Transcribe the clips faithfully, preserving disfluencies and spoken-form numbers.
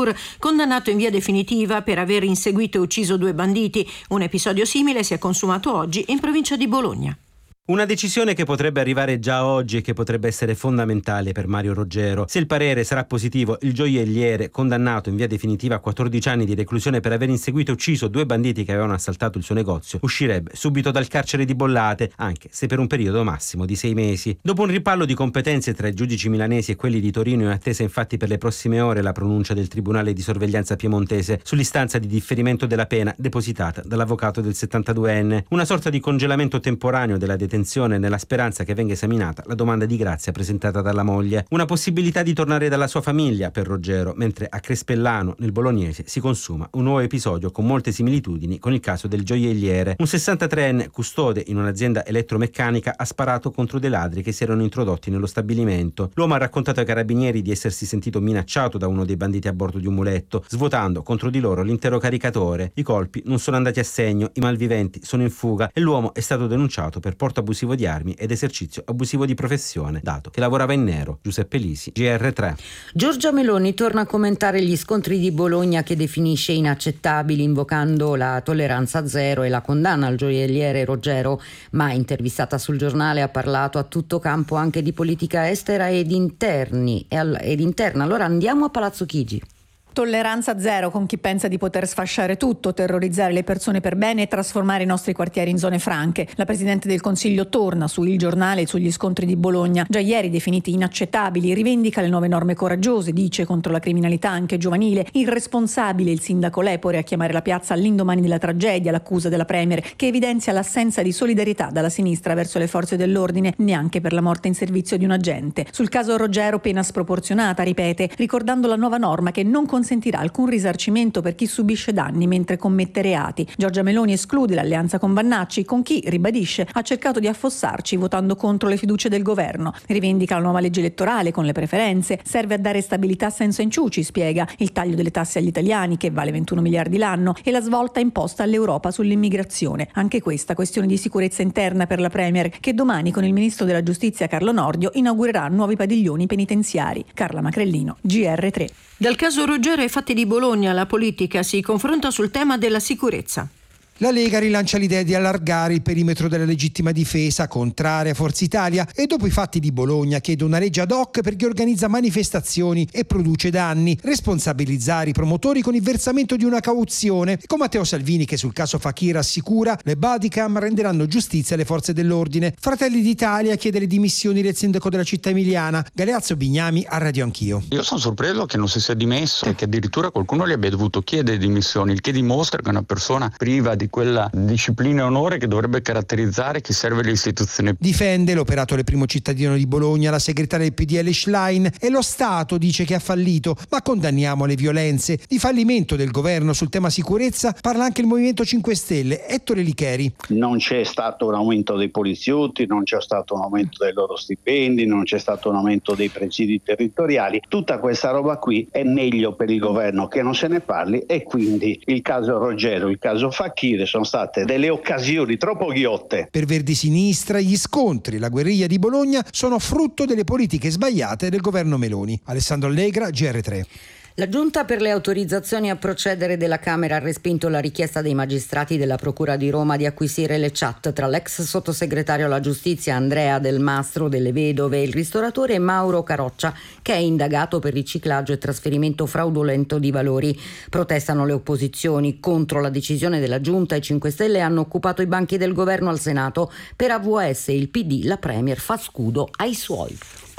Cavour, condannato in via definitiva per aver inseguito e ucciso due banditi. Un episodio simile si è consumato oggi in provincia di Bologna. Una decisione che potrebbe arrivare già oggi e che potrebbe essere fondamentale per Mario Roggero. Se il parere sarà positivo, il gioielliere, condannato in via definitiva a quattordici anni di reclusione per aver inseguito e ucciso due banditi che avevano assaltato il suo negozio, uscirebbe subito dal carcere di Bollate, anche se per un periodo massimo di sei mesi. Dopo un ripallo di competenze tra i giudici milanesi e quelli di Torino, è attesa infatti per le prossime ore la pronuncia del Tribunale di Sorveglianza piemontese sull'istanza di differimento della pena depositata dall'avvocato del settantaduenne. Una sorta di congelamento temporaneo della detenzione nella speranza che venga esaminata la domanda di grazia presentata dalla moglie. Una possibilità di tornare dalla sua famiglia per Roggero, mentre a Crespellano, nel Bolognese, si consuma un nuovo episodio con molte similitudini con il caso del gioielliere. Un sessantatreenne custode in un'azienda elettromeccanica ha sparato contro dei ladri che si erano introdotti nello stabilimento. L'uomo ha raccontato ai carabinieri di essersi sentito minacciato da uno dei banditi a bordo di un muletto, svuotando contro di loro l'intero caricatore. I colpi non sono andati a segno, i malviventi sono in fuga e l'uomo è stato denunciato per porto abusivo di armi ed esercizio abusivo di professione, dato che lavorava in nero. Giuseppe Lisi, G R tre. Giorgia Meloni torna a commentare gli scontri di Bologna, che definisce inaccettabili, invocando la tolleranza zero e la condanna al gioielliere Roggero. Ma intervistata sul Giornale ha parlato a tutto campo anche di politica estera ed interni ed interna. Allora andiamo a Palazzo Chigi. Tolleranza zero con chi pensa di poter sfasciare tutto, terrorizzare le persone per bene e trasformare i nostri quartieri in zone franche. La Presidente del Consiglio torna su Il Giornale sugli scontri di Bologna, già ieri definiti inaccettabili, rivendica le nuove norme coraggiose, dice, contro la criminalità anche giovanile. Irresponsabile il sindaco Lepore a chiamare la piazza all'indomani della tragedia, l'accusa della Premier, che evidenzia l'assenza di solidarietà dalla sinistra verso le forze dell'ordine, neanche per la morte in servizio di un agente. Sul caso Roggero pena sproporzionata, ripete, ricordando la nuova norma che non consentirà alcun risarcimento per chi subisce danni mentre commette reati. Giorgia Meloni esclude l'alleanza con Vannacci, con chi, ribadisce, ha cercato di affossarci votando contro le fiducie del governo. Rivendica la nuova legge elettorale con le preferenze, serve a dare stabilità senza inciuci, spiega, il taglio delle tasse agli italiani che vale ventuno miliardi l'anno e la svolta imposta all'Europa sull'immigrazione. Anche questa questione di sicurezza interna per la Premier, che domani con il ministro della Giustizia Carlo Nordio inaugurerà nuovi padiglioni penitenziari. Carla Macrellino, G R tre. Dal caso Roggero ai fatti di Bologna, la politica si confronta sul tema della sicurezza. La Lega rilancia l'idea di allargare il perimetro della legittima difesa, contraria a Forza Italia, e dopo i fatti di Bologna chiede una legge ad hoc per chi organizza manifestazioni e produce danni, responsabilizzare i promotori con il versamento di una cauzione, con Matteo Salvini che sul caso Fakir assicura le bodycam renderanno giustizia alle forze dell'ordine. Fratelli d'Italia chiede le dimissioni del sindaco della città emiliana. Galeazzo Bignami a Radio Anch'io. Io sono sorpreso che non si sia dimesso e che addirittura qualcuno gli abbia dovuto chiedere dimissioni, il che dimostra che è una persona priva di quella disciplina e onore che dovrebbe caratterizzare chi serve le istituzioni. Difende l'operato del primo cittadino di Bologna la segretaria del P D L Schlein, e lo Stato dice che ha fallito, ma condanniamo le violenze. Di fallimento del governo sul tema sicurezza parla anche il Movimento cinque Stelle. Ettore Licheri. Non c'è stato un aumento dei poliziotti, non c'è stato un aumento dei loro stipendi, non c'è stato un aumento dei presidi territoriali. Tutta questa roba qui è meglio per il governo che non se ne parli, e quindi il caso Roggero, il caso Fakir sono state delle occasioni troppo ghiotte. Per Verdi Sinistra gli scontri, la guerriglia di Bologna sono frutto delle politiche sbagliate del governo Meloni. Alessandro Allegra, G R tre. La Giunta per le autorizzazioni a procedere della Camera ha respinto la richiesta dei magistrati della Procura di Roma di acquisire le chat tra l'ex sottosegretario alla Giustizia Andrea Del Mastro delle Vedove e il ristoratore Mauro Caroccia, che è indagato per riciclaggio e trasferimento fraudolento di valori. Protestano le opposizioni contro la decisione della Giunta. I cinque Stelle hanno occupato i banchi del governo al Senato. Per A V S e il P D la Premier fa scudo ai suoi.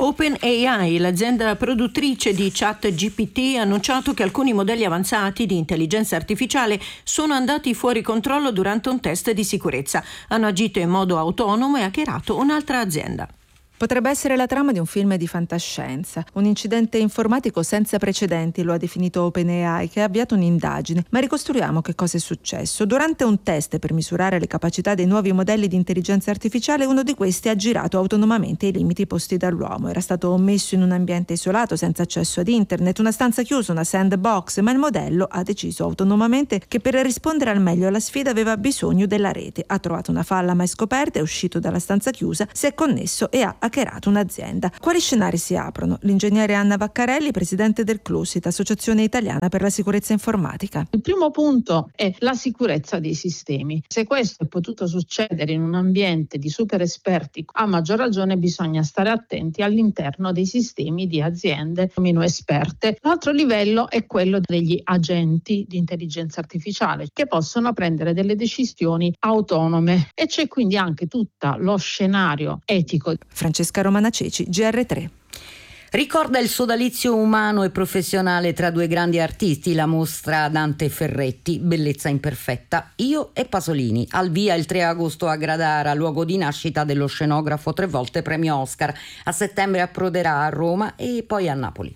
OpenAI, l'azienda produttrice di ChatGPT, ha annunciato che alcuni modelli avanzati di intelligenza artificiale sono andati fuori controllo durante un test di sicurezza. Hanno agito in modo autonomo e hackerato un'altra azienda. Potrebbe essere la trama di un film di fantascienza. Un incidente informatico senza precedenti, lo ha definito OpenAI, che ha avviato un'indagine. Ma ricostruiamo che cosa è successo. Durante un test per misurare le capacità dei nuovi modelli di intelligenza artificiale, uno di questi ha girato autonomamente i limiti posti dall'uomo. Era stato messo in un ambiente isolato, senza accesso ad internet, una stanza chiusa, una sandbox, ma il modello ha deciso autonomamente che per rispondere al meglio alla sfida aveva bisogno della rete. Ha trovato una falla mai scoperta, è uscito dalla stanza chiusa, si è connesso e ha hackerato un'azienda. Quali scenari si aprono? L'ingegnere Anna Vaccarelli, presidente del CLUSIT, Associazione Italiana per la Sicurezza Informatica. Il primo punto è la sicurezza dei sistemi. Se questo è potuto succedere in un ambiente di super esperti, a maggior ragione bisogna stare attenti all'interno dei sistemi di aziende meno esperte. L'altro livello è quello degli agenti di intelligenza artificiale che possono prendere delle decisioni autonome, e c'è quindi anche tutto lo scenario etico. Francesca Romana Ceci, G R tre. Ricorda il sodalizio umano e professionale tra due grandi artisti la mostra Dante Ferretti, Bellezza imperfetta, Io e Pasolini, al via il tre agosto a Gradara, luogo di nascita dello scenografo tre volte premio Oscar. A settembre approderà a Roma e poi a Napoli.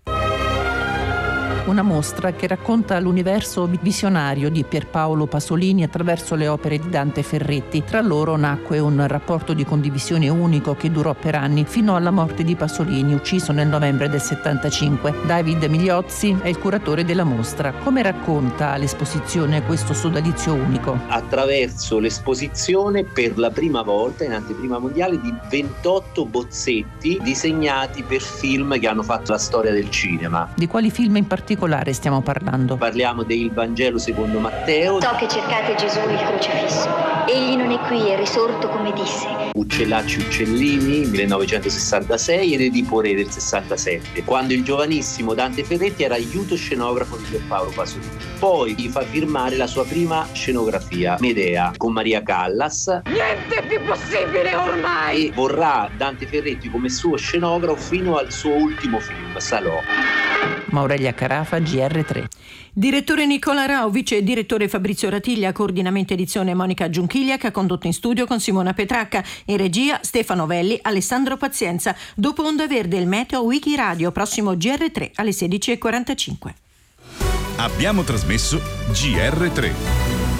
Una mostra che racconta l'universo visionario di Pierpaolo Pasolini attraverso le opere di Dante Ferretti. Tra loro nacque un rapporto di condivisione unico che durò per anni fino alla morte di Pasolini, ucciso nel novembre del settantacinque. David Migliozzi è il curatore della mostra. Come racconta l'esposizione questo sodalizio unico? Attraverso l'esposizione, per la prima volta in anteprima mondiale, di ventotto bozzetti disegnati per film che hanno fatto la storia del cinema. Di quali film in particolare stiamo parlando? Parliamo del Vangelo secondo Matteo. So che cercate Gesù il crocifisso. Egli non è qui, è risorto come disse. Uccellacci Uccellini, millenovecentosessantasei, ed Edipo Re del sessantasette, quando il giovanissimo Dante Ferretti era aiuto scenografo di Pierpaolo Pasolini. Poi gli fa firmare la sua prima scenografia, Medea, con Maria Callas. Niente più possibile ormai! E vorrà Dante Ferretti come suo scenografo fino al suo ultimo film, Salò. Aurelia Carafa, G R tre. Direttore Nicola Rao, vice direttore Fabrizio Ratiglia, coordinamento edizione Monica Giunchiglia, che ha condotto in studio con Simona Petracca, in regia Stefano Velli, Alessandro Pazienza. Dopo Onda Verde il Meteo Wiki Radio, prossimo G R tre alle sedici e quarantacinque. Abbiamo trasmesso G R tre.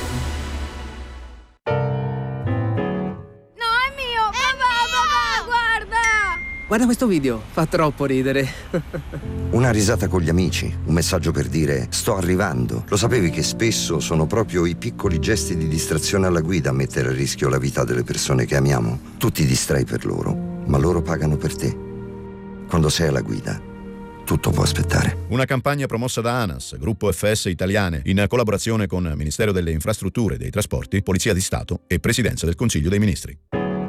Guarda questo video, fa troppo ridere. Una risata con gli amici, un messaggio per dire sto arrivando. Lo sapevi che spesso sono proprio i piccoli gesti di distrazione alla guida a mettere a rischio la vita delle persone che amiamo? Tu ti distrai per loro, ma loro pagano per te. Quando sei alla guida, tutto può aspettare. Una campagna promossa da ANAS, Gruppo F S Italiane, in collaborazione con Ministero delle Infrastrutture e dei Trasporti, Polizia di Stato e Presidenza del Consiglio dei Ministri.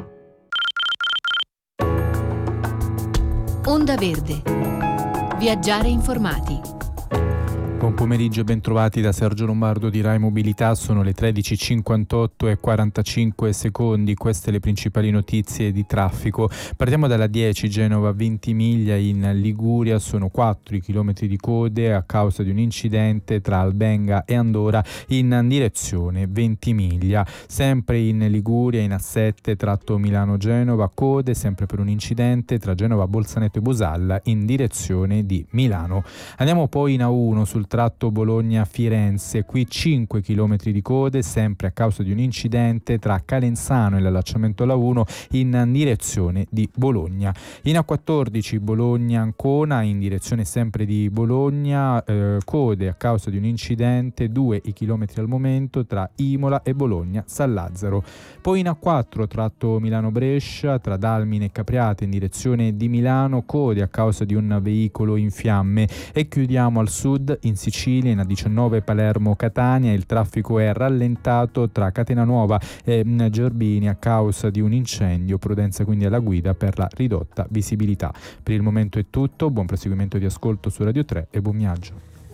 Onda Verde. Viaggiare informati. Buon pomeriggio e bentrovati da Sergio Lombardo di Rai Mobilità. Sono le tredici e cinquantotto e quarantacinque secondi. Queste le principali notizie di traffico. Partiamo dalla dieci Genova Ventimiglia in Liguria. Sono quattro i chilometri di code a causa di un incidente tra Albenga e Andora in direzione Ventimiglia. Sempre in Liguria in A sette tratto Milano-Genova, code sempre per un incidente tra Genova Bolzaneto e Busalla in direzione di Milano. Andiamo poi in A uno sul tratto Bologna-Firenze, qui cinque chilometri di code sempre a causa di un incidente tra Calenzano e l'allacciamento alla uno in direzione di Bologna. In A quattordici Bologna-Ancona in direzione sempre di Bologna, eh, code a causa di un incidente, due i chilometri al momento tra Imola e Bologna-San Lazzaro. Poi in A quattro tratto Milano-Brescia tra Dalmine e Capriate in direzione di Milano, code a causa di un veicolo in fiamme. E chiudiamo al sud in Sicilia in A diciannove Palermo-Catania. Il traffico è rallentato tra Catena Nuova e Gerbini a causa di un incendio, prudenza quindi alla guida per la ridotta visibilità. Per il momento è tutto, buon proseguimento di ascolto su Radio tre e buon viaggio.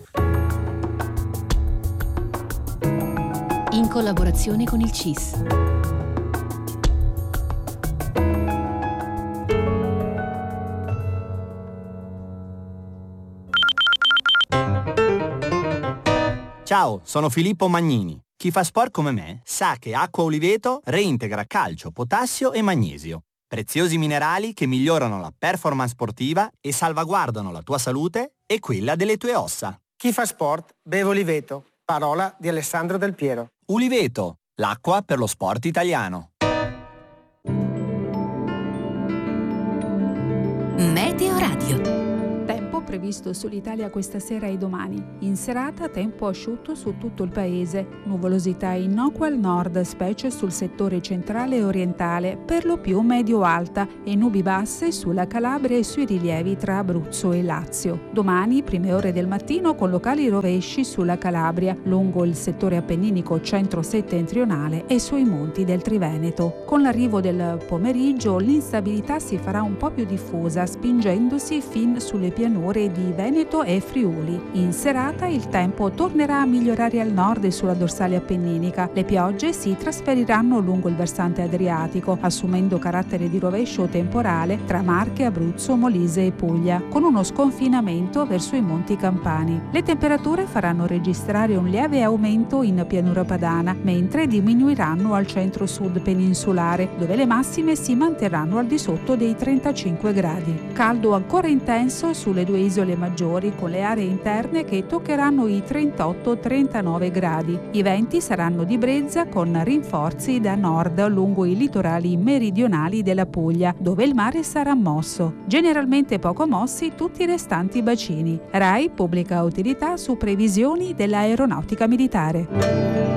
In collaborazione con il C I S. Ciao, sono Filippo Magnini. Chi fa sport come me sa che Acqua Oliveto reintegra calcio, potassio e magnesio. Preziosi minerali che migliorano la performance sportiva e salvaguardano la tua salute e quella delle tue ossa. Chi fa sport beve Oliveto. Parola di Alessandro Del Piero. Oliveto, l'acqua per lo sport italiano. Meteo Radio. Tempo previsto previsto sull'Italia questa sera e domani. In serata tempo asciutto su tutto il paese, nuvolosità innocua al nord, specie sul settore centrale e orientale, per lo più medio-alta, e nubi basse sulla Calabria e sui rilievi tra Abruzzo e Lazio. Domani, prime ore del mattino, con locali rovesci sulla Calabria, lungo il settore appenninico centro-settentrionale e sui monti del Triveneto. Con l'arrivo del pomeriggio l'instabilità si farà un po' più diffusa, spingendosi fin sulle pianure di Veneto e Friuli. In serata il tempo tornerà a migliorare al nord e sulla dorsale appenninica. Le piogge si trasferiranno lungo il versante adriatico, assumendo carattere di rovescio temporale tra Marche, Abruzzo, Molise e Puglia, con uno sconfinamento verso i monti campani. Le temperature faranno registrare un lieve aumento in pianura padana, mentre diminuiranno al centro-sud peninsulare, dove le massime si manterranno al di sotto dei trentacinque gradi. Caldo ancora intenso sulle due isole maggiori, con le aree interne che toccheranno i trentotto trentanove gradi. I venti saranno di brezza con rinforzi da nord lungo i litorali meridionali della Puglia, dove il mare sarà mosso. Generalmente poco mossi tutti i restanti bacini. RAI pubblica utilità su previsioni dell'aeronautica militare.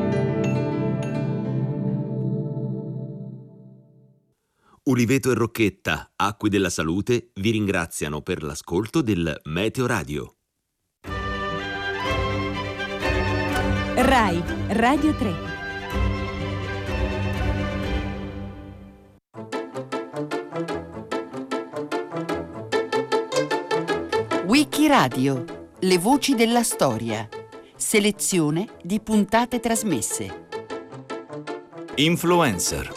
Uliveto e Rocchetta, Acque della Salute, vi ringraziano per l'ascolto del Meteo Radio. RAI Radio tre. Wikiradio, le voci della storia. Selezione di puntate trasmesse. Influencer.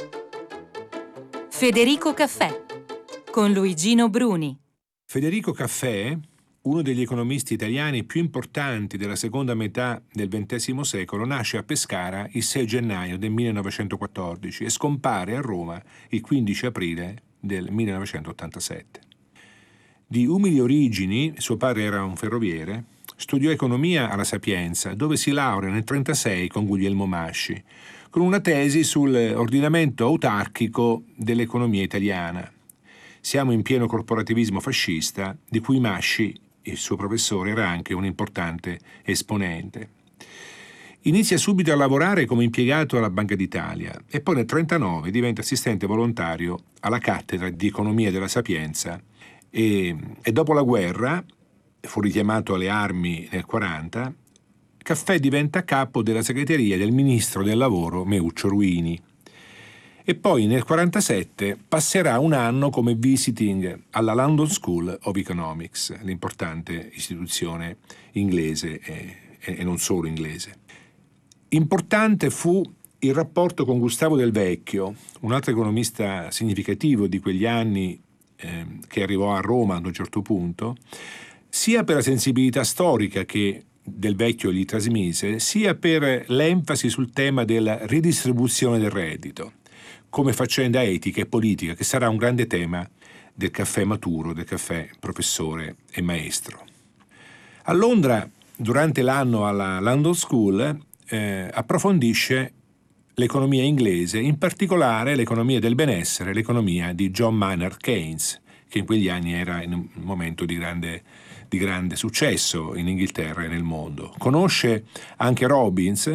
Federico Caffè, con Luigino Bruni. Federico Caffè, uno degli economisti italiani più importanti della seconda metà del ventesimo secolo, nasce a Pescara il sei gennaio del millenovecentoquattordici e scompare a Roma il quindici aprile del millenovecentottantasette. Di umili origini, suo padre era un ferroviere, studiò economia alla Sapienza, dove si laurea nel trentasei con Guglielmo Masci, con una tesi sull'ordinamento autarchico dell'economia italiana. Siamo in pieno corporativismo fascista, di cui Masci, il suo professore, era anche un importante esponente. Inizia subito a lavorare come impiegato alla Banca d'Italia e poi nel trentanove diventa assistente volontario alla cattedra di economia della Sapienza e, e dopo la guerra, fu richiamato alle armi nel quaranta, Caffè diventa capo della segreteria del ministro del lavoro Meuccio Ruini e poi nel quarantasette passerà un anno come visiting alla London School of Economics, l'importante istituzione inglese e, e non solo inglese. Importante fu il rapporto con Gustavo Del Vecchio, un altro economista significativo di quegli anni eh, che arrivò a Roma ad un certo punto, sia per la sensibilità storica che Del Vecchio gli trasmise, sia per l'enfasi sul tema della ridistribuzione del reddito, come faccenda etica e politica, che sarà un grande tema del caffè maturo, del caffè professore e maestro. A Londra, durante l'anno alla London School, eh, approfondisce l'economia inglese, in particolare l'economia del benessere, l'economia di John Maynard Keynes, che in quegli anni era in un momento di grande di grande successo in Inghilterra e nel mondo. Conosce anche Robbins,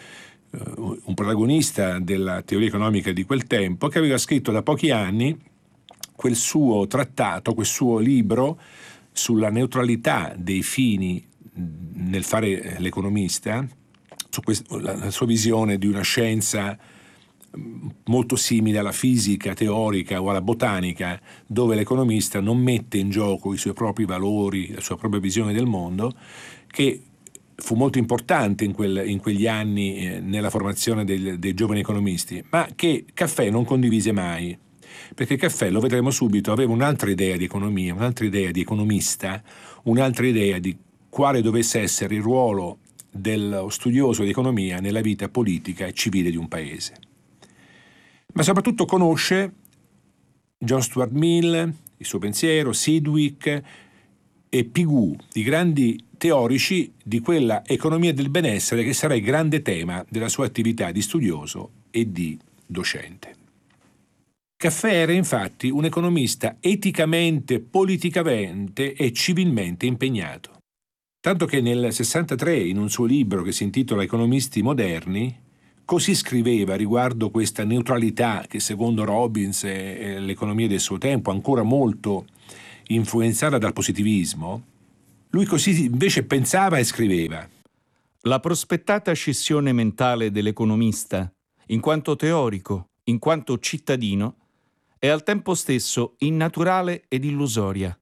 un protagonista della teoria economica di quel tempo, che aveva scritto da pochi anni quel suo trattato, quel suo libro sulla neutralità dei fini nel fare l'economista, su quest- la, la sua visione di una scienza molto simile alla fisica teorica o alla botanica, dove l'economista non mette in gioco i suoi propri valori, la sua propria visione del mondo, che fu molto importante in, quel, in quegli anni eh, nella formazione del, dei giovani economisti, ma che Caffè non condivise mai, perché Caffè, lo vedremo subito, aveva un'altra idea di economia, un'altra idea di economista, un'altra idea di quale dovesse essere il ruolo dello studioso di economia nella vita politica e civile di un paese. Ma soprattutto conosce John Stuart Mill, il suo pensiero, Sidgwick e Pigou, i grandi teorici di quella economia del benessere che sarà il grande tema della sua attività di studioso e di docente. Caffé era infatti un economista eticamente, politicamente e civilmente impegnato. Tanto che nel sessantatré, in un suo libro che si intitola Economisti moderni, così scriveva riguardo questa neutralità che secondo Robbins è l'economia del suo tempo, ancora molto influenzata dal positivismo. Lui così invece pensava e scriveva: la prospettata scissione mentale dell'economista, in quanto teorico, in quanto cittadino, è al tempo stesso innaturale ed illusoria.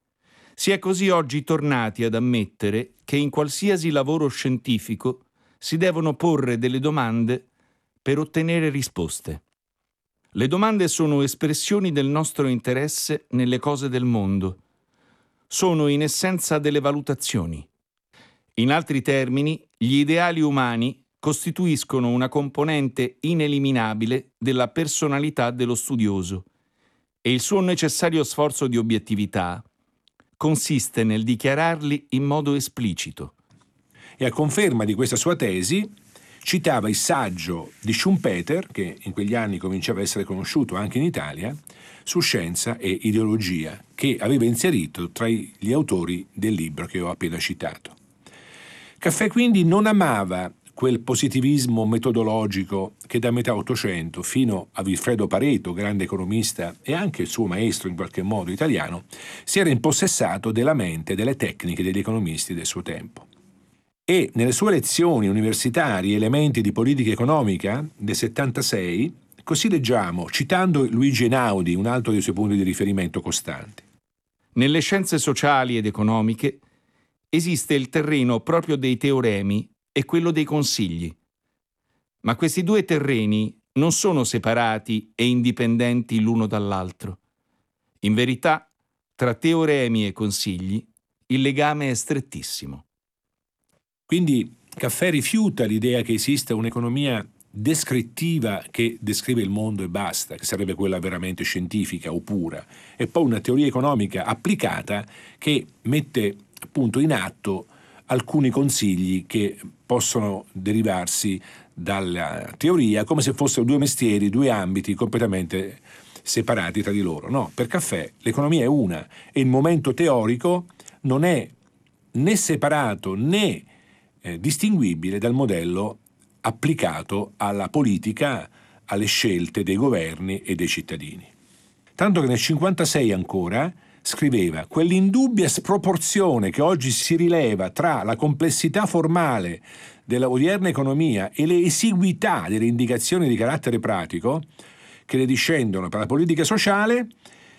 Si è così oggi tornati ad ammettere che in qualsiasi lavoro scientifico si devono porre delle domande per ottenere risposte. Le domande sono espressioni del nostro interesse nelle cose del mondo. Sono in essenza delle valutazioni. In altri termini, gli ideali umani costituiscono una componente ineliminabile della personalità dello studioso e il suo necessario sforzo di obiettività consiste nel dichiararli in modo esplicito. E a conferma di questa sua tesi citava il saggio di Schumpeter, che in quegli anni cominciava a essere conosciuto anche in Italia, su scienza e ideologia, che aveva inserito tra gli autori del libro che ho appena citato. Caffé quindi non amava quel positivismo metodologico che da metà Ottocento fino a Vilfredo Pareto, grande economista e anche il suo maestro in qualche modo italiano, si era impossessato della mente e delle tecniche degli economisti del suo tempo. E nelle sue lezioni universitarie Elementi di politica economica del settantasei, così leggiamo, citando Luigi Einaudi, un altro dei suoi punti di riferimento costanti. Nelle scienze sociali ed economiche esiste il terreno proprio dei teoremi e quello dei consigli. Ma questi due terreni non sono separati e indipendenti l'uno dall'altro. In verità, tra teoremi e consigli, il legame è strettissimo. Quindi Caffé rifiuta l'idea che esista un'economia descrittiva che descrive il mondo e basta, che sarebbe quella veramente scientifica o pura, e poi una teoria economica applicata che mette appunto in atto alcuni consigli che possono derivarsi dalla teoria, come se fossero due mestieri, due ambiti completamente separati tra di loro. No, per Caffé l'economia è una e il momento teorico non è né separato né eh, distinguibile dal modello applicato alla politica, alle scelte dei governi e dei cittadini. Tanto che nel cinquantasei ancora scriveva: quell'indubbia sproporzione che oggi si rileva tra la complessità formale della odierna economia e le esiguità delle indicazioni di carattere pratico che ne discendono per la politica sociale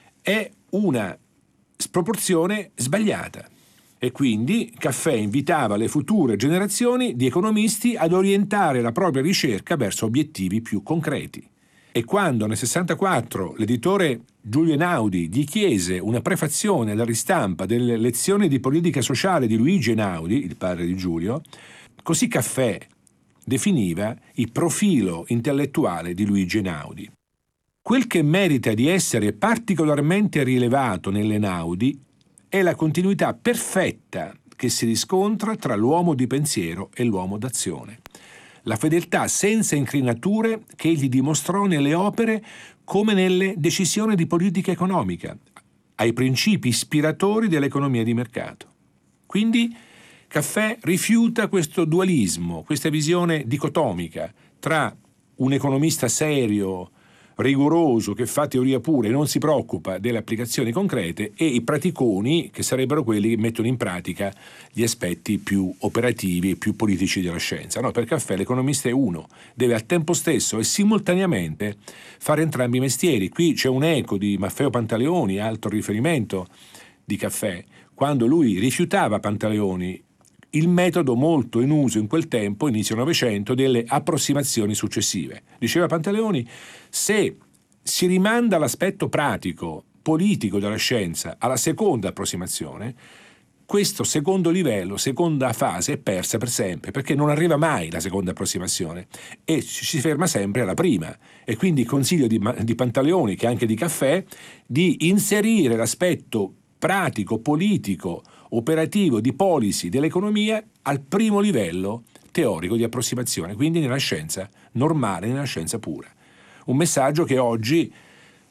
è una sproporzione sbagliata. E quindi Caffé invitava le future generazioni di economisti ad orientare la propria ricerca verso obiettivi più concreti. E quando nel sessantaquattro l'editore Giulio Einaudi gli chiese una prefazione alla ristampa delle lezioni di politica sociale di Luigi Einaudi, il padre di Giulio, così Caffé definiva il profilo intellettuale di Luigi Einaudi. Quel che merita di essere particolarmente rilevato nell'Einaudi è la continuità perfetta che si riscontra tra l'uomo di pensiero e l'uomo d'azione. La fedeltà senza incrinature che egli dimostrò nelle opere come nelle decisioni di politica economica, ai principi ispiratori dell'economia di mercato. Quindi Caffé rifiuta questo dualismo, questa visione dicotomica tra un economista serio, rigoroso, che fa teoria pura e non si preoccupa delle applicazioni concrete, e i praticoni, che sarebbero quelli che mettono in pratica gli aspetti più operativi e più politici della scienza. No, per Caffé l'economista è uno, deve al tempo stesso e simultaneamente fare entrambi i mestieri. Qui c'è un eco di Maffeo Pantaleoni, altro riferimento di Caffé, quando lui rifiutava Pantaleoni il metodo molto in uso in quel tempo, inizio Novecento, delle approssimazioni successive. Diceva Pantaleoni: se si rimanda l'aspetto pratico, politico della scienza alla seconda approssimazione, questo secondo livello, seconda fase è persa per sempre, perché non arriva mai la seconda approssimazione e si ferma sempre alla prima. E quindi consiglio di, di Pantaleoni, che anche di Caffé, di inserire l'aspetto pratico, politico, operativo, di policy dell'economia al primo livello teorico di approssimazione, quindi nella scienza normale, nella scienza pura. Un messaggio che oggi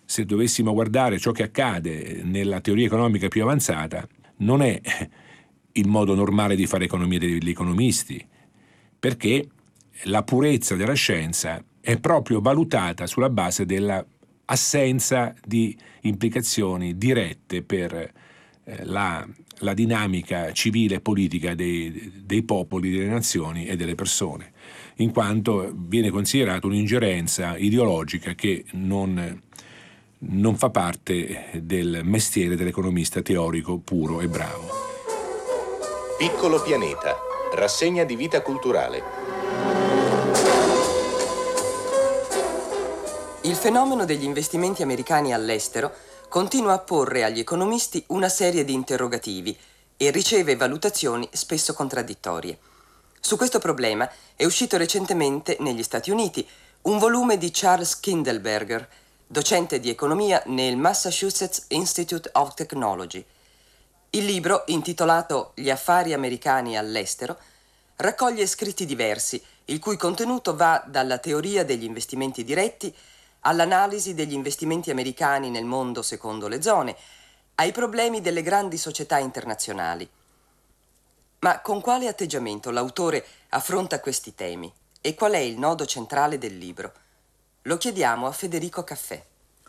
se dovessimo guardare ciò che accade nella teoria economica più avanzata, non è il modo normale di fare economia degli economisti, perché la purezza della scienza è proprio valutata sulla base della assenza di implicazioni dirette per eh, la, la dinamica civile e politica dei, dei popoli, delle nazioni e delle persone, in quanto viene considerata un'ingerenza ideologica che non, non fa parte del mestiere dell'economista teorico puro e bravo. Piccolo pianeta, rassegna di vita culturale. Il fenomeno degli investimenti americani all'estero continua a porre agli economisti una serie di interrogativi e riceve valutazioni spesso contraddittorie. Su questo problema è uscito recentemente negli Stati Uniti un volume di Charles Kindleberger, docente di economia nel Massachusetts Institute of Technology. Il libro, intitolato Gli affari americani all'estero, raccoglie scritti diversi, il cui contenuto va dalla teoria degli investimenti diretti all'analisi degli investimenti americani nel mondo secondo le zone, ai problemi delle grandi società internazionali. Ma con quale atteggiamento l'autore affronta questi temi e qual è il nodo centrale del libro? Lo chiediamo a Federico Caffè.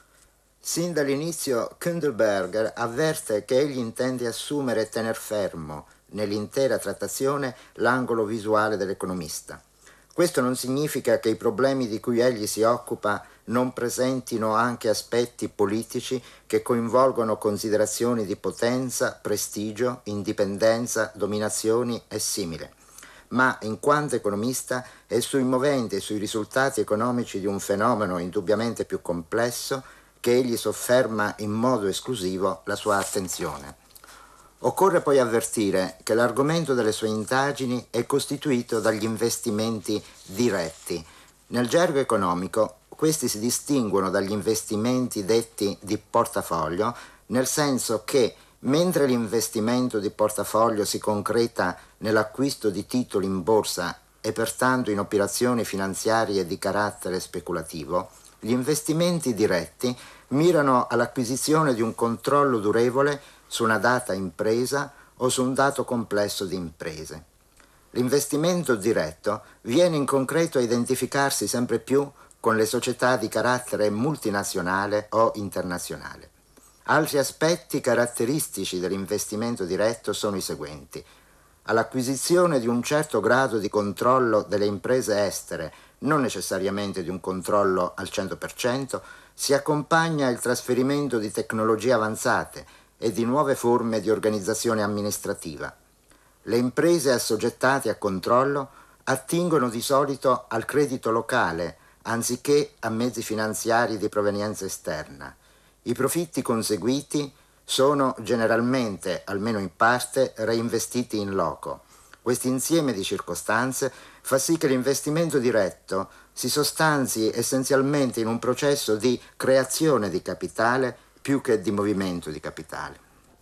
Sin dall'inizio Kindleberger avverte che egli intende assumere e tener fermo nell'intera trattazione l'angolo visuale dell'economista. Questo non significa che i problemi di cui egli si occupa non presentino anche aspetti politici che coinvolgono considerazioni di potenza, prestigio, indipendenza, dominazioni e simile. Ma in quanto economista è sui moventi e sui risultati economici di un fenomeno indubbiamente più complesso che egli sofferma in modo esclusivo la sua attenzione. Occorre poi avvertire che l'argomento delle sue indagini è costituito dagli investimenti diretti. Nel gergo economico questi si distinguono dagli investimenti detti di portafoglio, nel senso che mentre l'investimento di portafoglio si concreta nell'acquisto di titoli in borsa e pertanto in operazioni finanziarie di carattere speculativo, gli investimenti diretti mirano all'acquisizione di un controllo durevole su una data impresa o su un dato complesso di imprese. L'investimento diretto viene in concreto a identificarsi sempre più con le società di carattere multinazionale o internazionale. Altri aspetti caratteristici dell'investimento diretto sono i seguenti. All'acquisizione di un certo grado di controllo delle imprese estere, non necessariamente di un controllo al cento per cento, si accompagna il trasferimento di tecnologie avanzate e di nuove forme di organizzazione amministrativa. Le imprese assoggettate a controllo attingono di solito al credito locale anziché a mezzi finanziari di provenienza esterna. I profitti conseguiti sono generalmente, almeno in parte, reinvestiti in loco. Questo insieme di circostanze fa sì che l'investimento diretto si sostanzi essenzialmente in un processo di creazione di capitale più che di movimento di capitale.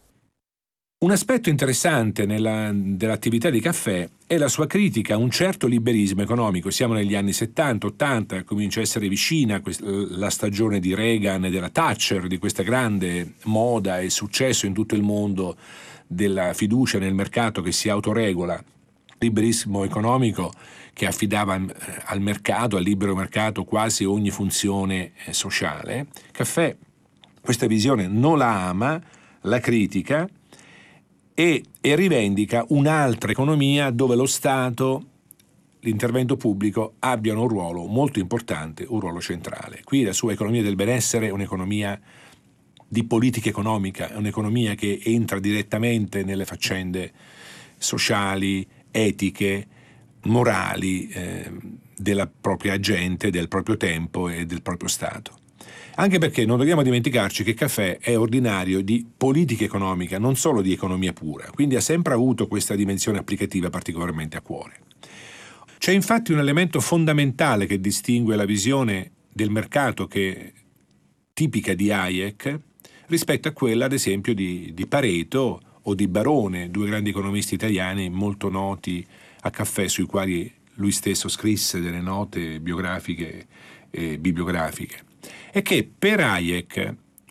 Un aspetto interessante nella, dell'attività di Caffè è la sua critica a un certo liberismo economico. Siamo negli anni settanta ottanta, comincia a essere vicina la stagione di Reagan e della Thatcher, di questa grande moda e successo in tutto il mondo della fiducia nel mercato che si autoregola, liberismo economico che affidava al mercato, al libero mercato, quasi ogni funzione sociale. Caffè questa visione non la ama, la critica e, e rivendica un'altra economia dove lo Stato, l'intervento pubblico abbiano un ruolo molto importante, un ruolo centrale. Qui la sua economia del benessere è un'economia di politica economica, è un'economia che entra direttamente nelle faccende sociali, etiche, morali eh, della propria gente, del proprio tempo e del proprio Stato. Anche perché non dobbiamo dimenticarci che Caffè è ordinario di politica economica, non solo di economia pura, quindi ha sempre avuto questa dimensione applicativa particolarmente a cuore. C'è infatti un elemento fondamentale che distingue la visione del mercato che tipica di Hayek rispetto a quella, ad esempio, di, di Pareto o di Barone, due grandi economisti italiani molto noti a Caffè, sui quali lui stesso scrisse delle note biografiche e bibliografiche. è che per Hayek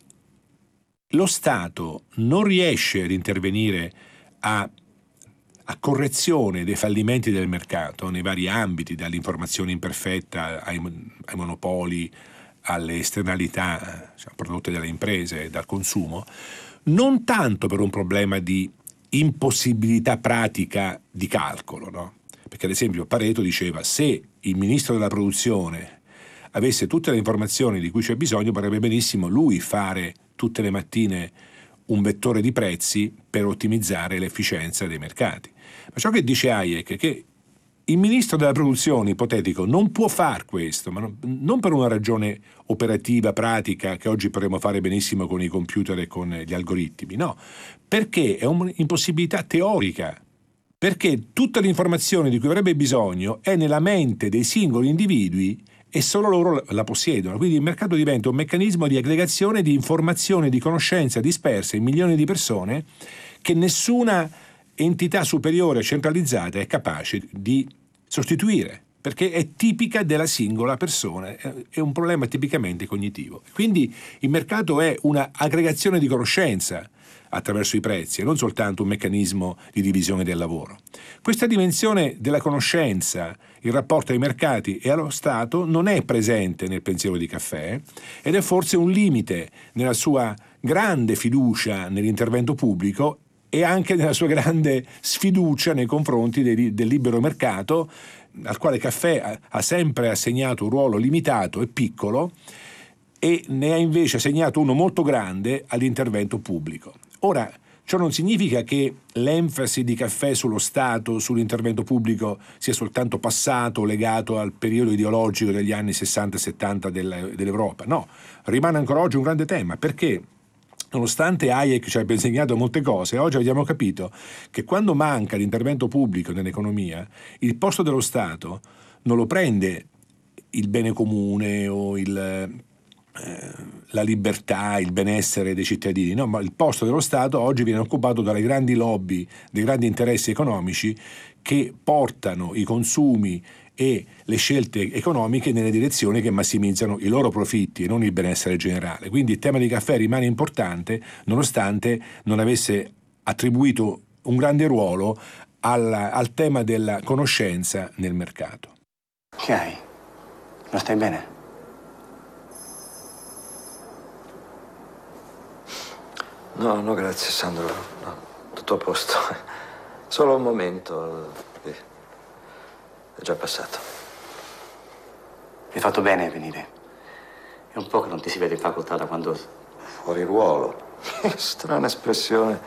lo Stato non riesce ad intervenire a, a correzione dei fallimenti del mercato nei vari ambiti, dall'informazione imperfetta ai, ai monopoli, alle esternalità, cioè, prodotte dalle imprese, dal consumo, non tanto per un problema di impossibilità pratica di calcolo, no? Perché ad esempio Pareto diceva: se il ministro della produzione avesse tutte le informazioni di cui c'è bisogno, potrebbe benissimo lui fare tutte le mattine un vettore di prezzi per ottimizzare l'efficienza dei mercati. Ma ciò che dice Hayek è che il ministro della produzione ipotetico non può far questo, ma non, non per una ragione operativa, pratica, che oggi potremmo fare benissimo con i computer e con gli algoritmi, no, perché è un'impossibilità teorica, perché tutta l'informazione di cui avrebbe bisogno è nella mente dei singoli individui e solo loro la possiedono. Quindi il mercato diventa un meccanismo di aggregazione di informazioni, di conoscenza disperse in milioni di persone che nessuna entità superiore centralizzata è capace di sostituire, perché è tipica della singola persona, è un problema tipicamente cognitivo. Quindi il mercato è una aggregazione di conoscenza attraverso i prezzi e non soltanto un meccanismo di divisione del lavoro. Questa dimensione della conoscenza, il rapporto ai mercati e allo Stato, non è presente nel pensiero di Caffè ed è forse un limite nella sua grande fiducia nell'intervento pubblico e anche nella sua grande sfiducia nei confronti dei, del libero mercato, al quale Caffè ha, ha sempre assegnato un ruolo limitato e piccolo, e ne ha invece assegnato uno molto grande all'intervento pubblico. Ora, ciò non significa che l'enfasi di Caffè sullo Stato, sull'intervento pubblico, sia soltanto passato, legato al periodo ideologico degli anni sessanta e settanta dell'Europa. No, rimane ancora oggi un grande tema, perché nonostante Hayek ci abbia insegnato molte cose, oggi abbiamo capito che quando manca l'intervento pubblico nell'economia, il posto dello Stato non lo prende il bene comune o il... la libertà, il benessere dei cittadini, no, ma il posto dello Stato oggi viene occupato dalle grandi lobby, dei grandi interessi economici che portano i consumi e le scelte economiche nelle direzioni che massimizzano i loro profitti e non il benessere generale. Quindi il tema di Caffè rimane importante nonostante non avesse attribuito un grande ruolo al, al tema della conoscenza nel mercato. Che hai? Non stai bene? No, no, grazie Sandro, no, tutto a posto. Solo un momento, è già passato. Hai fatto bene a venire. È un po' che non ti si vede in facoltà da quando... Fuori ruolo. Strana espressione.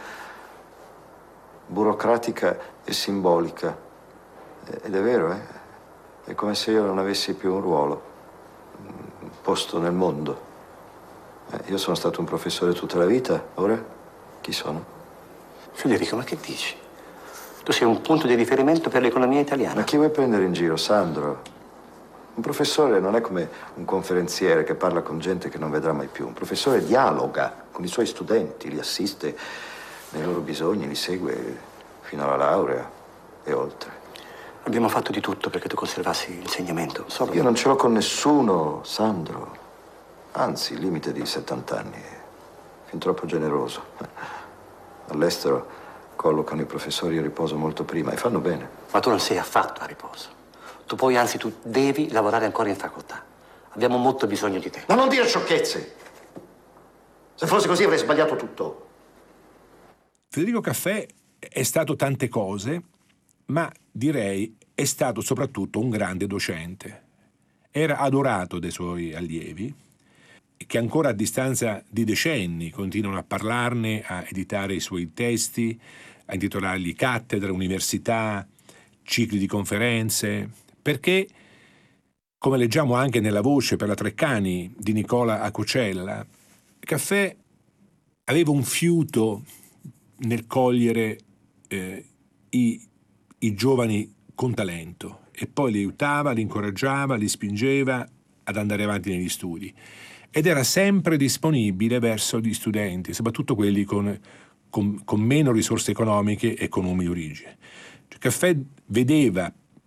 Burocratica e simbolica. Ed è vero, eh? È come se io non avessi più un ruolo, un posto nel mondo. Eh, io sono stato un professore tutta la vita, ora chi sono? Federico, ma che dici? Tu sei un punto di riferimento per l'economia italiana. Ma chi vuoi prendere in giro, Sandro? Un professore non è come un conferenziere che parla con gente che non vedrà mai più. Un professore dialoga con i suoi studenti, li assiste nei loro bisogni, li segue fino alla laurea e oltre. Abbiamo fatto di tutto perché tu conservassi l'insegnamento. Solo io non ce l'ho con nessuno, Sandro. Anzi, il limite di settanta anni è fin troppo generoso. All'estero collocano i professori a riposo molto prima e fanno bene. Ma tu non sei affatto a riposo. Tu poi, anzi, tu devi lavorare ancora in facoltà. Abbiamo molto bisogno di te. Ma non dire sciocchezze! Se fosse così avrei sbagliato tutto. Federico Caffè è stato tante cose, ma direi è stato soprattutto un grande docente. Era adorato dai suoi allievi, che ancora a distanza di decenni continuano a parlarne, a editare i suoi testi, a intitolargli cattedre, università, cicli di conferenze, perché, come leggiamo anche nella Voce per la Treccani di Nicola Acocella, Caffè aveva un fiuto nel cogliere eh, i, i giovani con talento e poi li aiutava, li incoraggiava, li spingeva ad andare avanti negli studi. Ed era sempre disponibile verso gli studenti, soprattutto quelli con, con, con meno risorse economiche e con umili origini. Cioè, Caffè vedeva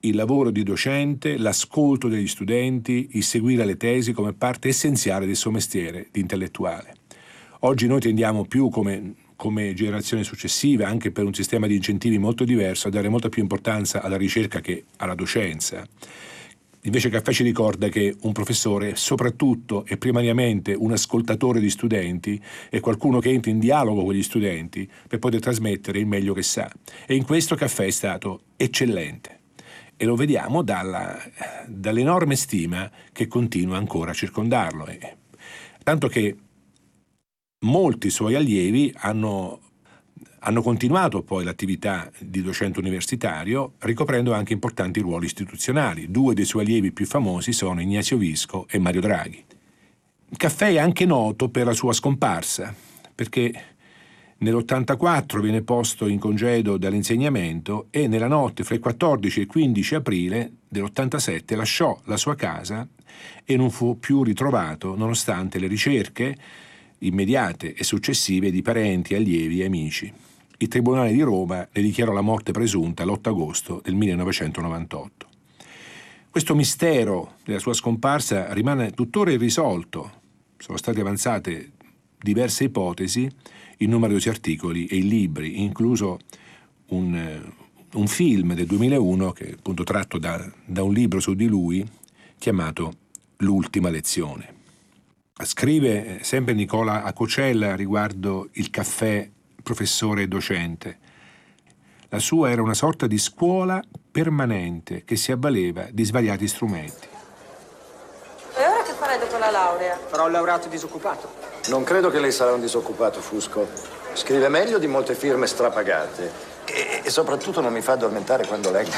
il lavoro di docente, l'ascolto degli studenti, il seguire le tesi come parte essenziale del suo mestiere di intellettuale. Oggi noi tendiamo più come, come generazione successiva, anche per un sistema di incentivi molto diverso, a dare molta più importanza alla ricerca che alla docenza. Invece Caffè ci ricorda che un professore, soprattutto e primariamente un ascoltatore di studenti, è qualcuno che entra in dialogo con gli studenti per poter trasmettere il meglio che sa. E in questo Caffè è stato eccellente. E lo vediamo dalla, dall'enorme stima che continua ancora a circondarlo. E, tanto che molti suoi allievi hanno, hanno continuato poi l'attività di docente universitario, ricoprendo anche importanti ruoli istituzionali. Due dei suoi allievi più famosi sono Ignazio Visco e Mario Draghi. Caffè è anche noto per la sua scomparsa, perché nell'ottantaquattro viene posto in congedo dall'insegnamento e nella notte fra il quattordici e il quindici aprile dell'ottantasette lasciò la sua casa e non fu più ritrovato nonostante le ricerche immediate e successive di parenti, allievi e amici. Il Tribunale di Roma ne dichiarò la morte presunta l'otto agosto del millenovecentonovantotto. Questo mistero della sua scomparsa rimane tuttora irrisolto. Sono state avanzate diverse ipotesi in numerosi articoli e in libri, incluso un, un film del duemilauno che è appunto tratto da, da un libro su di lui chiamato L'ultima lezione. Scrive sempre Nicola Acocella riguardo il Caffè professore e docente. La sua era una sorta di scuola permanente che si avvaleva di svariati strumenti. E ora che farai dopo la laurea? Farò un laureato disoccupato. Non credo che lei sarà un disoccupato, Fusco. Scrive meglio di molte firme strapagate. E, e soprattutto non mi fa addormentare quando leggo.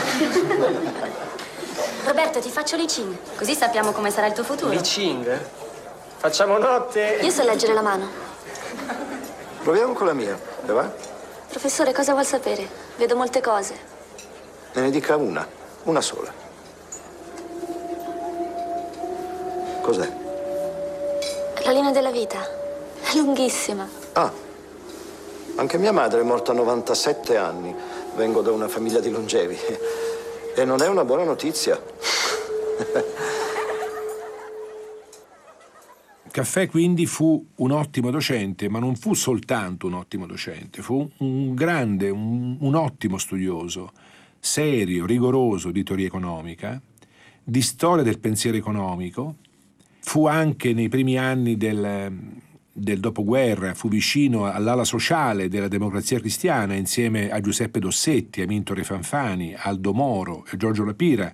Roberto, ti faccio l'I-Ching, così sappiamo come sarà il tuo futuro. L'I-Ching? Facciamo notte. Io so leggere la mano. Proviamo con la mia, le va? Professore, cosa vuol sapere? Vedo molte cose. Me ne dica una, una sola. Cos'è? La linea della vita. È lunghissima. Ah, anche mia madre è morta a novantasette anni. Vengo da una famiglia di longevi. E non è una buona notizia. Caffè quindi fu un ottimo docente, ma non fu soltanto un ottimo docente, fu un grande, un, un ottimo studioso, serio, rigoroso di teoria economica, di storia del pensiero economico. Fu anche nei primi anni del, del dopoguerra, fu vicino all'ala sociale della Democrazia Cristiana insieme a Giuseppe Dossetti, Amintore Fanfani, Aldo Moro e Giorgio La Pira,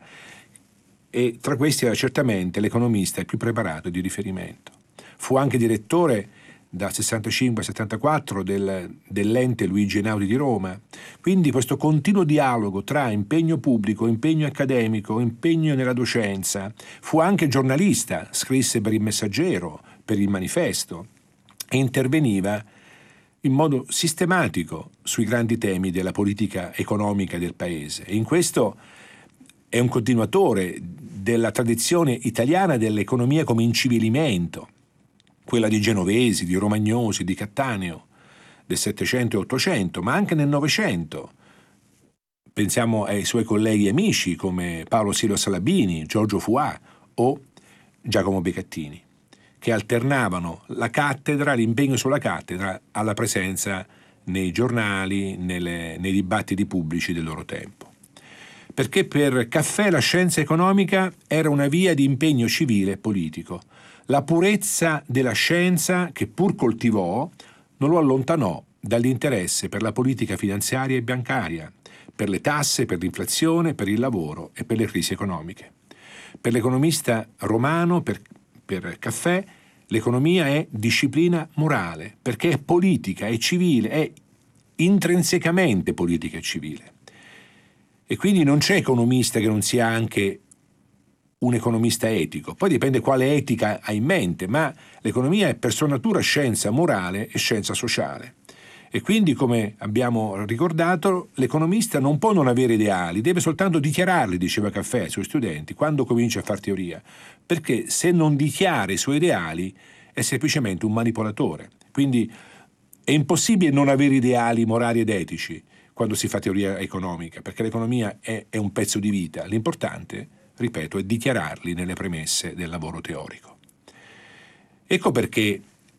e tra questi era certamente l'economista più preparato di riferimento. Fu anche direttore dal sessantacinque al settantaquattro del, dell'ente Luigi Einaudi di Roma. Quindi questo continuo dialogo tra impegno pubblico, impegno accademico, impegno nella docenza. Fu anche giornalista, scrisse per il Messaggero, per il Manifesto e interveniva in modo sistematico sui grandi temi della politica economica del paese. E in questo è un continuatore della tradizione italiana dell'economia come incivilimento, quella di Genovesi, di Romagnosi, di Cattaneo, del Settecento e Ottocento, ma anche nel Novecento. Pensiamo ai suoi colleghi e amici come Paolo Silo Salabini, Giorgio Fuà o Giacomo Becattini, che alternavano la cattedra, l'impegno sulla cattedra, alla presenza nei giornali, nelle, nei dibattiti pubblici del loro tempo. Perché per Caffè la scienza economica era una via di impegno civile e politico. La purezza della scienza, che pur coltivò, non lo allontanò dall'interesse per la politica finanziaria e bancaria, per le tasse, per l'inflazione, per il lavoro e per le crisi economiche. Per l'economista romano, per, per Caffè, l'economia è disciplina morale, perché è politica, è civile, è intrinsecamente politica e civile. E quindi non c'è economista che non sia anche un economista etico. Poi dipende quale etica ha in mente, ma l'economia è per sua natura scienza morale e scienza sociale. E quindi, come abbiamo ricordato, l'economista non può non avere ideali, deve soltanto dichiararli, diceva Caffè ai suoi studenti, quando comincia a far teoria, perché se non dichiara i suoi ideali è semplicemente un manipolatore. Quindi è impossibile non avere ideali morali ed etici. quando si fa teoria economica, perché l'economia è, è un pezzo di vita. L'importante, ripeto, è dichiararli nelle premesse del lavoro teorico. Ecco perché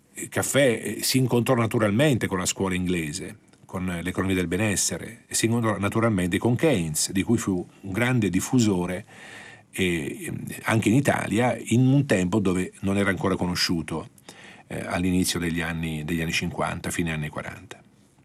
Caffè si incontrò naturalmente con la scuola inglese, con l'economia del benessere, e si incontrò naturalmente con Keynes, di cui fu un grande diffusore eh, anche in Italia, in un tempo dove non era ancora conosciuto, eh, all'inizio degli anni, degli anni cinquanta, fine anni quaranta.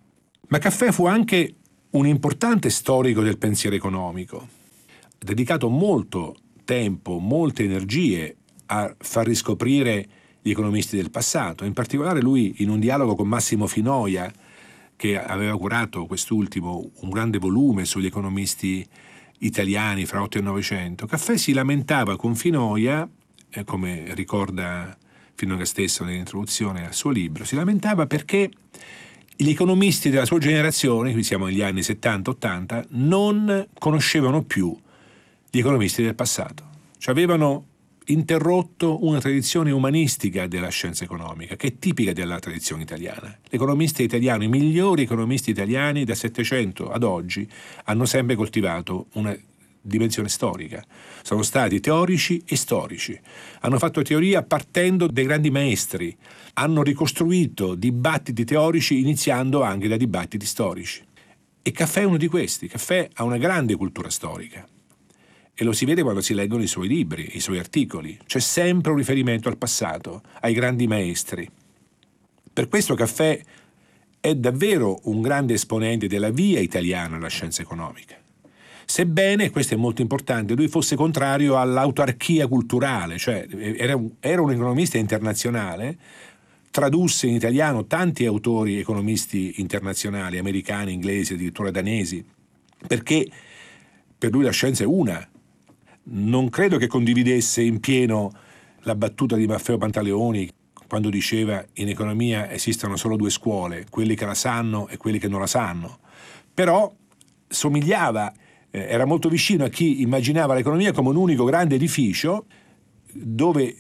Ma Caffè fu anche un importante storico del pensiero economico, ha dedicato molto tempo, molte energie a far riscoprire gli economisti del passato. In particolare lui, in un dialogo con Massimo Finoia, che aveva curato quest'ultimo un grande volume sugli economisti italiani fra otto e novecento, Caffè si lamentava con Finoia, eh, come ricorda Finoia stesso nell'introduzione al suo libro, si lamentava perché gli economisti della sua generazione, qui siamo negli anni settanta ottanta, non conoscevano più gli economisti del passato. Cioè avevano interrotto una tradizione umanistica della scienza economica, che è tipica della tradizione italiana. L'economista italiano, i migliori economisti italiani dal Settecento ad oggi, hanno sempre coltivato una dimensione storica. Sono stati teorici e storici. Hanno fatto teoria partendo dai grandi maestri. Hanno ricostruito dibattiti teorici iniziando anche da dibattiti storici. E Caffè è uno di questi. Caffè ha una grande cultura storica. E lo si vede quando si leggono i suoi libri, i suoi articoli. C'è sempre un riferimento al passato, ai grandi maestri. Per questo Caffè è davvero un grande esponente della via italiana alla scienza economica. Sebbene, questo è molto importante, lui fosse contrario all'autarchia culturale, cioè era un, era un economista internazionale, tradusse in italiano tanti autori economisti internazionali, americani, inglesi, addirittura danesi, perché per lui la scienza è una. Non credo che condividesse in pieno la battuta di Maffeo Pantaleoni quando diceva in economia esistono solo due scuole, quelli che la sanno e quelli che non la sanno. Però somigliava, eh, era molto vicino a chi immaginava l'economia come un unico grande edificio dove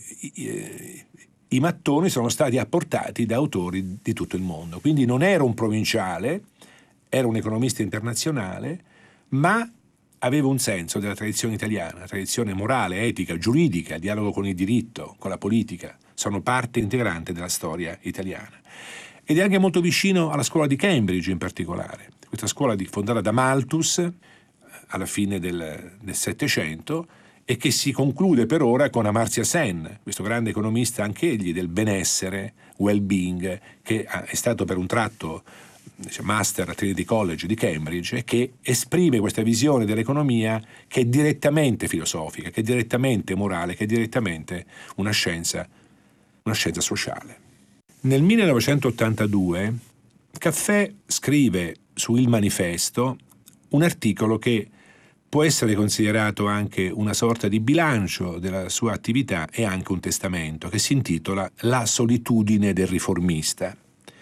eh, i mattoni sono stati apportati da autori di tutto il mondo. Quindi non era un provinciale, era un economista internazionale, ma aveva un senso della tradizione italiana, la tradizione morale, etica, giuridica, il dialogo con il diritto, con la politica, sono parte integrante della storia italiana. Ed è anche molto vicino alla scuola di Cambridge in particolare, questa scuola fondata da Malthus alla fine del, del Settecento e che si conclude per ora con Amartya Sen, questo grande economista anche egli del benessere, well-being, che è stato per un tratto master a Trinity College di Cambridge e che esprime questa visione dell'economia che è direttamente filosofica, che è direttamente morale, che è direttamente una scienza, una scienza sociale. Nel millenovecentottantadue Caffè scrive su Il Manifesto un articolo che può essere considerato anche una sorta di bilancio della sua attività e anche un testamento, che si intitola La solitudine del riformista.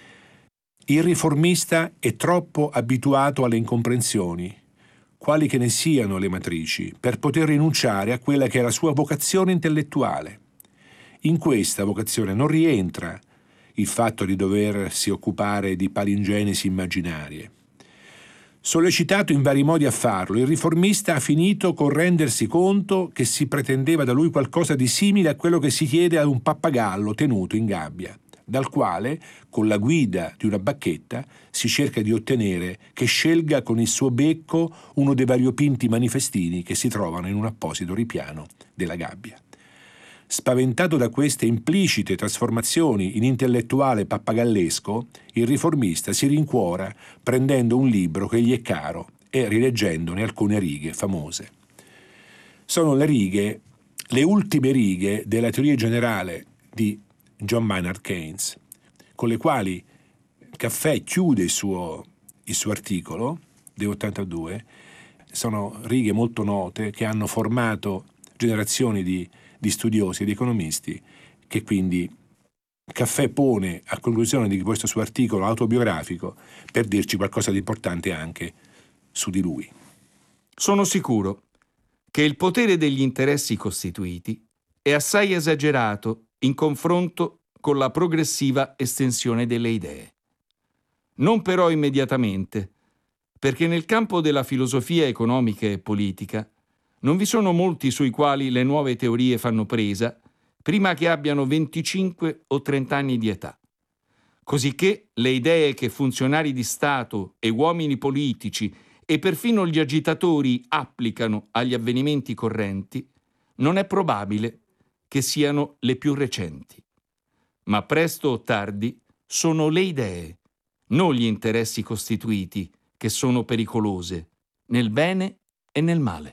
Il riformista è troppo abituato alle incomprensioni, quali che ne siano le matrici, per poter rinunciare a quella che è la sua vocazione intellettuale. In questa vocazione non rientra il fatto di doversi occupare di palingenesi immaginarie. Sollecitato in vari modi a farlo, il riformista ha finito con rendersi conto che si pretendeva da lui qualcosa di simile a quello che si chiede ad un pappagallo tenuto in gabbia, dal quale, con la guida di una bacchetta, si cerca di ottenere che scelga con il suo becco uno dei variopinti manifestini che si trovano in un apposito ripiano della gabbia. Spaventato da queste implicite trasformazioni in intellettuale pappagallesco, il riformista si rincuora prendendo un libro che gli è caro e rileggendone alcune righe famose. Sono le righe, le ultime righe della teoria generale di John Maynard Keynes, con le quali Caffè chiude il suo, il suo articolo dell'ottantadue. Sono righe molto note che hanno formato generazioni di, di studiosi e di economisti, che quindi Caffè pone a conclusione di questo suo articolo autobiografico per dirci qualcosa di importante anche su di lui. Sono sicuro che il potere degli interessi costituiti è assai esagerato in confronto con la progressiva estensione delle idee. Non però immediatamente, perché nel campo della filosofia economica e politica non vi sono molti sui quali le nuove teorie fanno presa prima che abbiano venticinque o trenta anni di età. Cosicché le idee che funzionari di Stato e uomini politici e perfino gli agitatori applicano agli avvenimenti correnti, non è probabile che siano le più recenti. Ma presto o tardi sono le idee, non gli interessi costituiti, che sono pericolose, nel bene e nel male.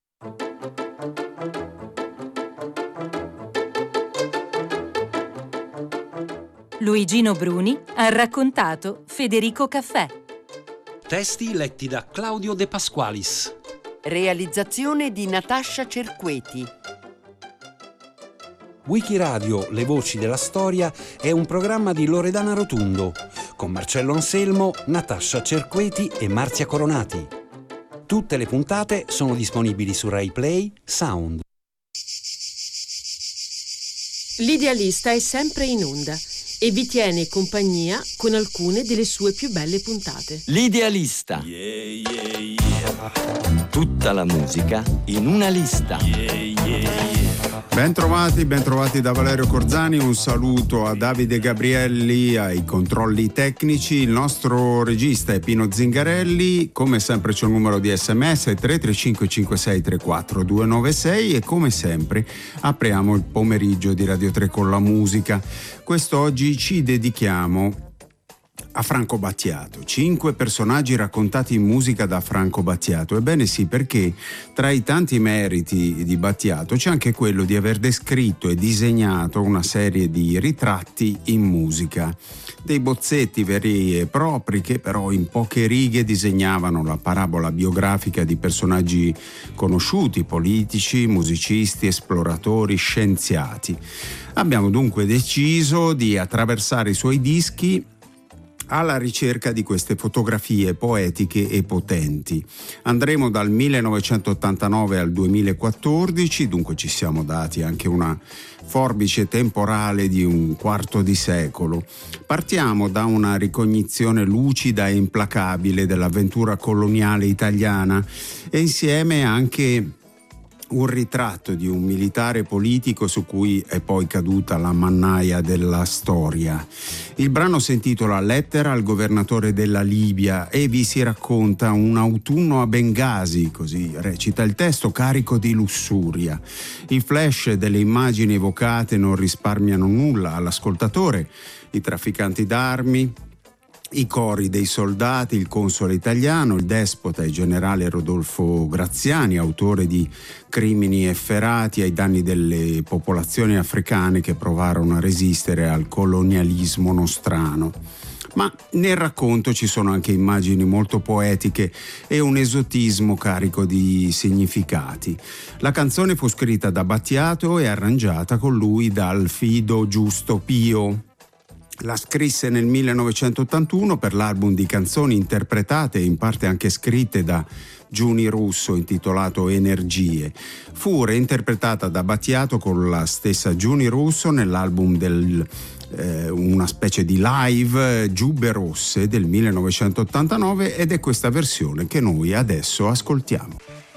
Luigino Bruni ha raccontato Federico Caffè. Testi letti da Claudio De Pasqualis. Realizzazione di Natascia Cerqueti. Wikiradio Le Voci della Storia è un programma di Loredana Rotundo, con Marcello Anselmo, Natascia Cerqueti e Marzia Coronati. Tutte le puntate sono disponibili su Rai Play Sound. L'idealista è sempre in onda e vi tiene compagnia con alcune delle sue più belle puntate. L'idealista. Yeah, yeah, yeah. Tutta la musica in una lista. Yeah, yeah, yeah. Bentrovati, bentrovati da Valerio Corzani, un saluto a Davide Gabrielli ai controlli tecnici, il nostro regista è Pino Zingarelli, come sempre c'è un numero di sms tre tre cinque cinque sei tre quattro due nove sei e come sempre apriamo il pomeriggio di Radio tre con la musica. Quest'oggi ci dedichiamo a Franco Battiato, cinque personaggi raccontati in musica da Franco Battiato. Ebbene sì, perché tra i tanti meriti di Battiato c'è anche quello di aver descritto e disegnato una serie di ritratti in musica, dei bozzetti veri e propri che però in poche righe disegnavano la parabola biografica di personaggi conosciuti, politici, musicisti, esploratori, scienziati. Abbiamo dunque deciso di attraversare i suoi dischi alla ricerca di queste fotografie poetiche e potenti. Andremo dal millenovecentottantanove al duemilaquattordici, dunque ci siamo dati anche una forbice temporale di un quarto di secolo. Partiamo da una ricognizione lucida e implacabile dell'avventura coloniale italiana e insieme anche un ritratto di un militare politico su cui è poi caduta la mannaia della storia. Il brano si intitola Lettera al governatore della Libia e vi si racconta un autunno a Bengasi, così recita il testo, carico di lussuria. I flash delle immagini evocate non risparmiano nulla all'ascoltatore. I trafficanti d'armi, i cori dei soldati, il console italiano, il despota, il generale Rodolfo Graziani, autore di Crimini efferati ai danni delle popolazioni africane che provarono a resistere al colonialismo nostrano. Ma nel racconto ci sono anche immagini molto poetiche e un esotismo carico di significati. La canzone fu scritta da Battiato e arrangiata con lui da Alfido Giusto Pio. La scrisse nel millenovecentottantuno per l'album di canzoni interpretate e in parte anche scritte da Giuni Russo intitolato Energie. Fu reinterpretata da Battiato con la stessa Giuni Russo nell'album del eh, una specie di live Giubbe Rosse del millenovecentottantanove ed è questa versione che noi adesso ascoltiamo.